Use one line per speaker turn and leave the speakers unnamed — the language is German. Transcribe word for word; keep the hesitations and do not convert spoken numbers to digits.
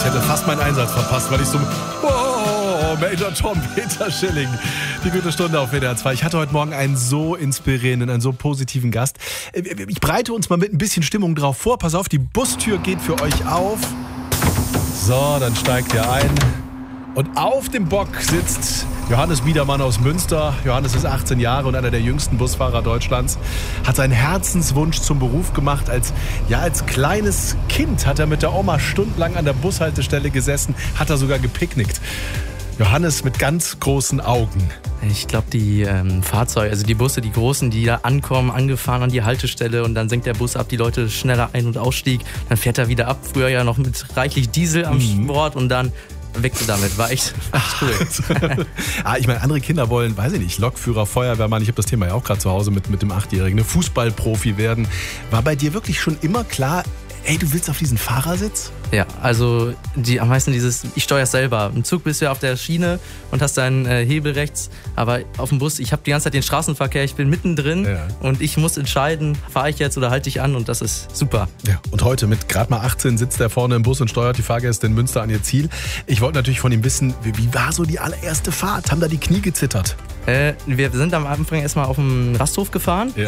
Ich hätte fast meinen Einsatz verpasst, weil ich so... Oh, Major Tom Peter Schilling. Die gute Stunde auf W D R zwei. Ich hatte heute Morgen einen so inspirierenden, einen so positiven Gast. Ich breite uns mal mit ein bisschen Stimmung drauf vor. Pass auf, die Bustür geht für euch auf. So, dann steigt ihr ein. Und auf dem Bock sitzt Johannes Biedermann aus Münster. Johannes ist achtzehn Jahre und einer der jüngsten Busfahrer Deutschlands. Hat seinen Herzenswunsch zum Beruf gemacht. Als, ja, als kleines Kind hat er mit der Oma stundenlang an der Bushaltestelle gesessen. Hat er sogar gepicknickt. Johannes mit ganz großen Augen.
Ich glaube, die ähm, Fahrzeuge, also die Busse, die großen, die da ankommen, angefahren an die Haltestelle und dann senkt der Bus ab, die Leute schneller ein- und ausstieg. Dann fährt er wieder ab. Früher ja noch mit reichlich Diesel am
Mhm.
Bord und dann weg damit. War echt, war echt cool.
ah, ich meine, andere Kinder wollen, weiß ich nicht, Lokführer, Feuerwehrmann. Ich habe das Thema ja auch gerade zu Hause mit, mit dem Achtjährigen. Ne? Fußballprofi werden. War bei dir wirklich schon immer klar, ey, du willst auf diesen Fahrersitz?
Ja, also die, am meisten dieses, ich steuere selber. Im Zug bist du ja auf der Schiene und hast deinen äh, Hebel rechts, aber auf dem Bus, ich habe die ganze Zeit den Straßenverkehr, ich bin mittendrin
Ja.
und ich muss entscheiden, fahre ich jetzt oder halte ich an und das ist super.
Ja, und heute mit gerade mal achtzehn sitzt er vorne im Bus und steuert die Fahrgäste in Münster an ihr Ziel. Ich wollte natürlich von ihm wissen, wie, wie war so die allererste Fahrt? Haben da die Knie gezittert?
Äh, wir sind am Anfang erstmal auf dem Rasthof gefahren,
Ja.